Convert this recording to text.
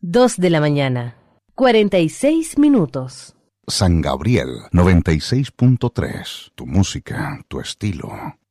2 de la mañana, 46 minutos. San Gabriel 96.3. Tu música, tu estilo.